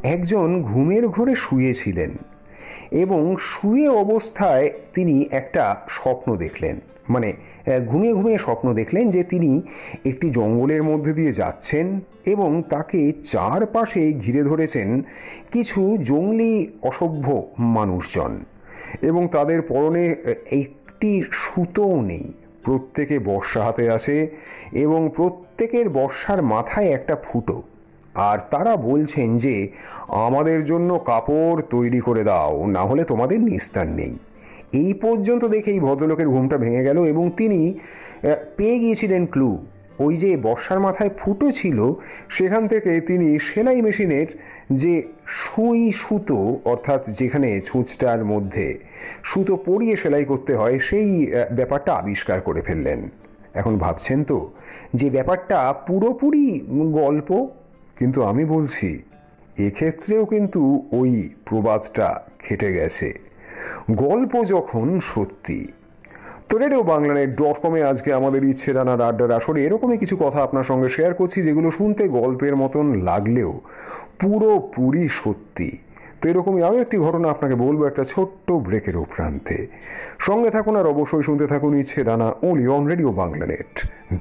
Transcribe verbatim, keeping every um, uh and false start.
একজন ঘুমের ঘোরে শুয়েছিলেন এবং শুয়ে অবস্থায় তিনি একটা স্বপ্ন দেখলেন। মানে ঘুমিয়ে ঘুমিয়ে স্বপ্ন দেখলেন যে তিনি একটি জঙ্গলের মধ্যে দিয়ে যাচ্ছেন এবং তাকে চারপাশে ঘিরে ধরেছেন কিছু জঙ্গলি অসভ্য মানুষজন, এবং তাদের পরনে একটি সুতোও নেই। প্রত্যেকে বর্শা হাতে আছে এবং প্রত্যেকের বর্শার মাথায় একটা ফুটো, আর তারা বলছেন যে আমাদের জন্য কাপড় তৈরি করে দাও, না হলে তোমাদের নিস্তার নেই। এই পর্যন্ত দেখে এই ভদ্রলোকের ঘুমটা ভেঙে গেল এবং তিনি পেয়ে গিয়েছিলেন ক্লু। ওই যে বর্ষার মাথায় ফুটো ছিল, সেখান থেকে তিনি সেলাই মেশিনের যে সুই সুতো, অর্থাৎ যেখানে ছুঁচটার মধ্যে সুতো পরিয়ে সেলাই করতে হয়, সেই ব্যাপারটা আবিষ্কার করে ফেললেন। এখন ভাবছেন তো যে ব্যাপারটা পুরোপুরি গল্প, কিন্তু আমি বলছি এক্ষেত্রেও কিন্তু ওই প্রবাদটা খেটে গেছে। গল্প যখন সত্যি। তো রেডিও বাংলানেট ডট কমে আজকে আমাদের ইচ্ছে রানার আড্ডার আসরে এরকমই কিছু কথা আপনার সঙ্গে শেয়ার করছি, যেগুলো শুনতে গল্পের মতন লাগলেও পুরোপুরি সত্যি। তো এরকমই আরও একটি ঘটনা আপনাকে বলবো একটা ছোট্ট ব্রেকের উপরান্তে। সঙ্গে থাকুন আর অবশ্যই শুনতে থাকুন ইচ্ছে রানা, ওনলি অন রেডিও বাংলানেট